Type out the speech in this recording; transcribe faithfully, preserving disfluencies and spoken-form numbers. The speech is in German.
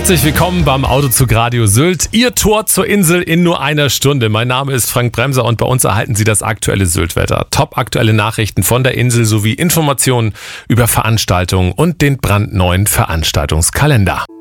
Herzlich willkommen beim Autozug Radio Sylt. Ihr Tor zur Insel in nur einer Stunde. Mein Name ist Frank Bremser und bei uns erhalten Sie das aktuelle Syltwetter. Top aktuelle Nachrichten von der Insel sowie Informationen über Veranstaltungen und den brandneuen Veranstaltungskalender.